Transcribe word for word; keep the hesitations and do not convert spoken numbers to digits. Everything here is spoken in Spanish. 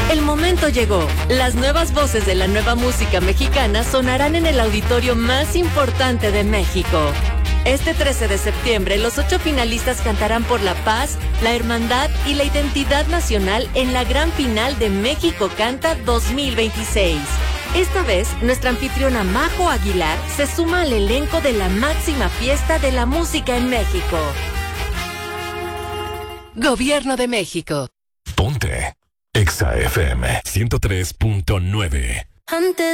El momento llegó. Las nuevas voces de la nueva música mexicana sonarán en el auditorio más importante de México. Este trece de septiembre, los ocho finalistas cantarán por la paz, la hermandad y la identidad nacional en la gran final de México Canta dos mil veintiséis. Esta vez, nuestra anfitriona Majo Aguilar se suma al elenco de la máxima fiesta de la música en México. Gobierno de México. Ponte Exa F M ciento tres punto nueve. Antes